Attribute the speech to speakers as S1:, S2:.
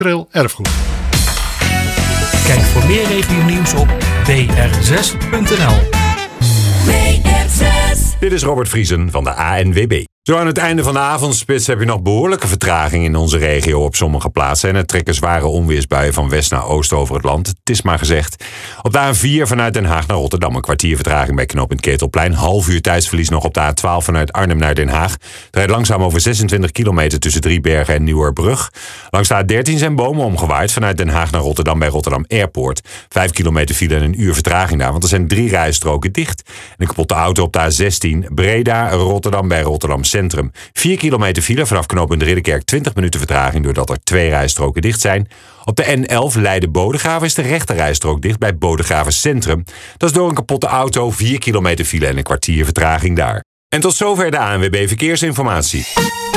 S1: cultureel erfgoed.
S2: Kijk voor meer regionieuws op br6.nl.
S3: Dit is Robert Vriesen van de ANWB. Zo aan het einde van de avondspits heb je nog behoorlijke vertraging in onze regio op sommige plaatsen. En er trekken zware onweersbuien van west naar oost over het land. Het is maar gezegd. Op de A4 vanuit Den Haag naar Rotterdam een kwartier vertraging bij knooppunt Ketelplein. Half uur tijdsverlies nog op de A12 vanuit Arnhem naar Den Haag. Het rijdt langzaam over 26 kilometer tussen Driebergen en Nieuwerbrug. Langs de A13 zijn bomen omgewaaid vanuit Den Haag naar Rotterdam bij Rotterdam Airport. 5 kilometer file en een uur vertraging daar, want er zijn 3 rijstroken dicht. En een kapotte auto op de A16 Breda, Rotterdam bij Rotterdam Centrum. 4 kilometer file vanaf knooppunt Ridderkerk, 20 minuten vertraging doordat er 2 rijstroken dicht zijn. Op de N11 Leiden-Bodegraven is de rechter rijstrook dicht bij Bodegraven Centrum. Dat is door een kapotte auto, 4 kilometer file en een kwartier vertraging daar. En tot zover de ANWB Verkeersinformatie.